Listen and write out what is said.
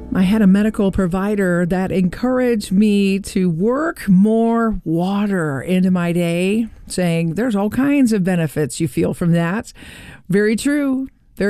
I had a medical provider that encouraged me to work more water into my day, saying there's all kinds of benefits you feel from that. Very true.